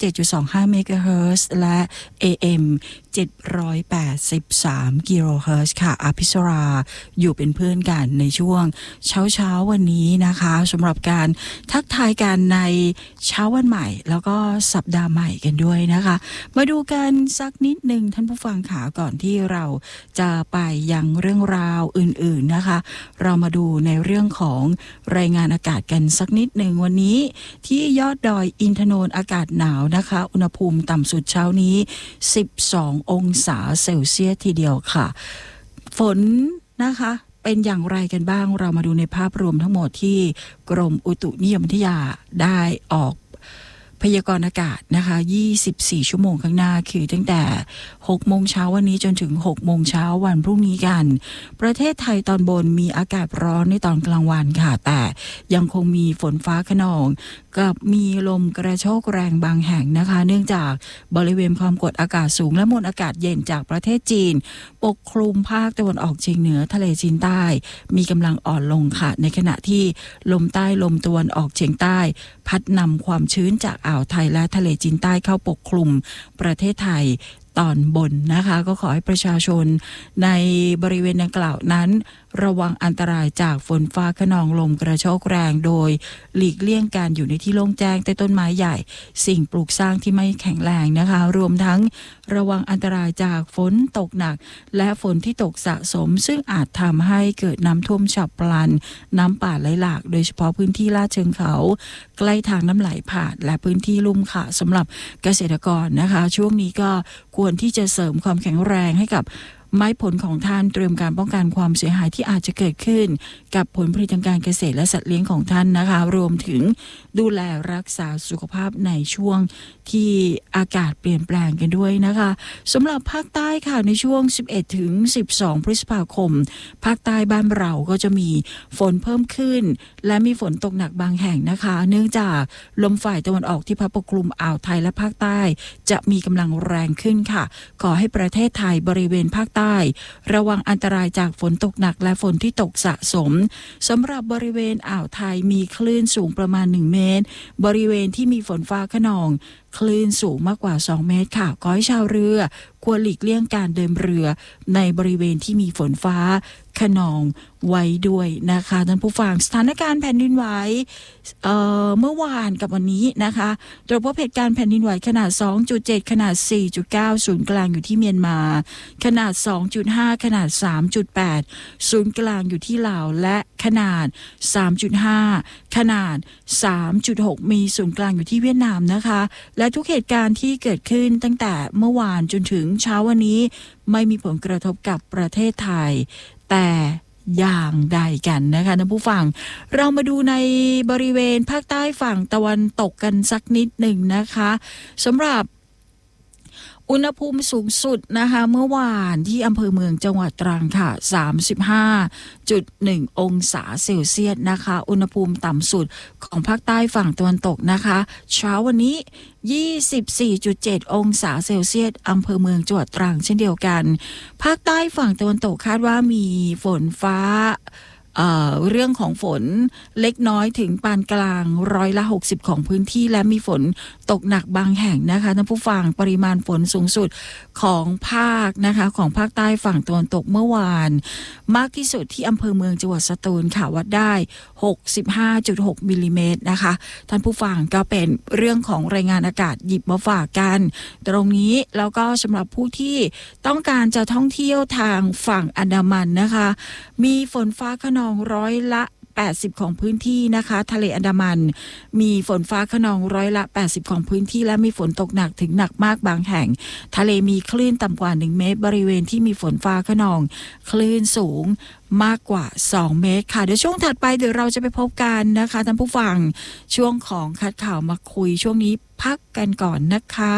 97.25 เมกะเฮิรตซ์และ AM 783 กิโลเฮิรตซ์ค่ะอภิสราอยู่เป็นเพื่อนกันในช่วงเช้าวันนี้นะคะสำหรับการทักทายกันในเช้าวันใหม่แล้วก็สัปดาห์ใหม่กันด้วยนะคะมาดูกันสักนิดหนึ่งท่านผู้ฟังขาก่อนที่เราจะไปยังเรื่องราวอื่นๆนะคะเรามาดูในเรื่องของรายงานอากาศกันสักนิดหนึ่งวันนี้ที่ยอดดอยอินทนนท์อากาศหนาวนะคะอุณหภูมิต่ำสุดเช้านี้12องศาเซลเซียสทีเดียวค่ะฝนนะคะเป็นอย่างไรกันบ้างเรามาดูในภาพรวมทั้งหมดที่กรมอุตุนิยมวิทยาได้ออกพยากรณ์อากาศนะคะ24ชั่วโมงข้างหน้าคือตั้งแต่6โมงเช้าวันนี้จนถึง6โมงเช้าวันพรุ่งนี้กันประเทศไทยตอนบนมีอากาศร้อนในตอนกลางวันค่ะแต่ยังคงมีฝนฟ้าคะนองกับมีลมกระโชกแรงบางแห่งนะคะเนื่องจากบริเวณความกดอากาศสูงและมวลอากาศเย็นจากประเทศจีนปกคลุมภาคตะวันออกเฉียงเหนือทะเลจีนใต้มีกำลังอ่อนลงค่ะในขณะที่ลมใต้ลมตะวันออกเฉียงใต้พัดนำความชื้นจากอ่าวไทยและทะเลจีนใต้เข้าปกคลุมประเทศไทยตอนบนนะคะก็ขอให้ประชาชนในบริเวณดังกล่าวนั้นระวังอันตรายจากฝนฟ้าคะนองลมกระโชกแรงโดยหลีกเลี่ยงการอยู่ในที่โล่งแจ้งใต้ต้นไม้ใหญ่สิ่งปลูกสร้างที่ไม่แข็งแรงนะคะรวมทั้งระวังอันตรายจากฝนตกหนักและฝนที่ตกสะสมซึ่งอาจทำให้เกิดน้ำท่วมฉับพลันน้ำป่าไหลหลากโดยเฉพาะพื้นที่ลาดเชิงเขาใกล้ทางน้ำไหลผ่านและพื้นที่ลุ่มค่ะสำหรับเกษตรกรนะคะช่วงนี้ก็ควรที่จะเสริมความแข็งแรงให้กับไม้ผลของท่านเตรียมการป้องกันความเสียหายที่อาจจะเกิดขึ้นกับผลผลิตทางการเกษตรและสัตว์เลี้ยงของท่านนะคะรวมถึงดูแลรักษาสุขภาพในช่วงที่อากาศเปลี่ยนแปลงกันด้วยนะคะสำหรับภาคใต้ค่ะในช่วง11ถึง12พฤษภาคมภาคใต้บ้านเราก็จะมีฝนเพิ่มขึ้นและมีฝนตกหนักบางแห่งนะคะเนื่องจากลมฝ่ายตะวันออกที่พัดปกคลุมอ่าวไทยและภาคใต้จะมีกำลังแรงขึ้นค่ะขอให้ประเทศไทยบริเวณภาคใต้ระวังอันตรายจากฝนตกหนักและฝนที่ตกสะสมสำหรับบริเวณอ่าวไทยมีคลื่นสูงประมาณ1เมตรบริเวณที่มีฝนฟ้าคะนองคลื่นสูงมากกว่า2เมตรค่ะขอให้ชาวเรือควรหลีกเลี่ยงการเดินเรือในบริเวณที่มีฝนฟ้าคะนองไว้ด้วยนะคะท่านผู้ฟังสถานการณ์แผ่นดินไหวเมื่อวานกับวันนี้นะคะตรวจพบเหตุการณ์แผ่นดินไหวขนาด 2.7 ขนาด 4.9 ศูนย์กลางอยู่ที่เมียนมาขนาด 2.5 ขนาด 3.8 ศูนย์กลางอยู่ที่ลาวและขนาด 3.5 ขนาด 3.6 มีศูนย์กลางอยู่ที่เวียดนามนะคะและทุกเหตุการณ์ที่เกิดขึ้นตั้งแต่เมื่อวานจนถึงเช้าวันนี้ไม่มีผลกระทบกับประเทศไทยแต่อย่างใดกันนะคะท่านผู้ฟังเรามาดูในบริเวณภาคใต้ฝั่งตะวันตกกันสักนิดหนึ่งนะคะสำหรับอุณหภูมิสูงสุดนะคะเมื่อวานที่อำเภอเมืองจังหวัดตรังค่ะ 35.1 องศาเซลเซียสนะคะอุณหภูมิต่ำสุดของภาคใต้ฝั่งตะวันตกนะคะเช้าวันนี้ 24.7 องศาเซลเซียสอำเภอเมืองจังหวัดตรังเช่นเดียวกันภาคใต้ฝั่งตะวันตกคาดว่ามีฝนฟ้าเรื่องของฝนเล็กน้อยถึงปานกลาง60%ของพื้นที่และมีฝนตกหนักบางแห่งนะคะท่านผู้ฟังปริมาณฝนสูงสุดของภาคนะคะของภาคใต้ฝั่งตะวันตกเมื่อวานมากที่สุดที่อำเภอเมืองจังหวัดสตูลค่ะวัดได้ 65.6 มิลลิเมตรนะคะท่านผู้ฟังก็เป็นเรื่องของรายงานอากาศหยิบมาฝากกันตรงนี้แล้วก็สำหรับผู้ที่ต้องการจะท่องเที่ยวทางฝั่งอันดามันนะคะมีฝนฟ้าคะนองร้อยละ80ของพื้นที่นะคะทะเลอันดามันมีฝนฟ้าคะนองร้อยละ80ของพื้นที่และมีฝนตกหนักถึงหนักมากบางแห่งทะเลมีคลื่นต่ำกว่า1เมตรบริเวณที่มีฝนฟ้าคะนองคลื่นสูงมากกว่า2เมตรค่ะเดี๋ยวช่วงถัดไปเดี๋ยวเราจะไปพบกันนะคะท่านผู้ฟังช่วงของคัดข่าวมาคุยช่วงนี้พักกันก่อนนะคะ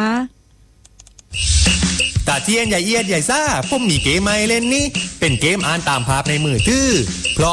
ตาเทียนใหญ่เอียดใหญ่ซ่าผมมีเกมมาเล่นนี่เป็นเกมอ่านตามภาพในมือถือ